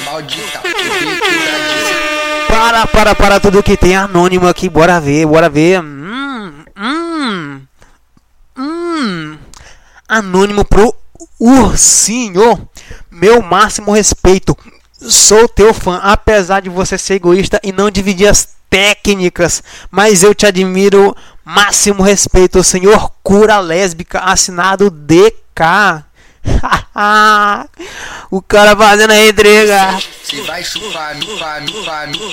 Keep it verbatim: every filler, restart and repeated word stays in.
maldita, curadíssima. Para, para, para tudo que tem anônimo aqui, bora ver, bora ver. Hum, hum, hum. Anônimo pro Ursinho. Meu máximo respeito. Sou teu fã, apesar de você ser egoísta e não dividir as técnicas, mas eu te admiro. Máximo respeito, o senhor cura lésbica, assinado D K. O cara fazendo a entrega. Se vai chupar, chupar, chupar, chupar.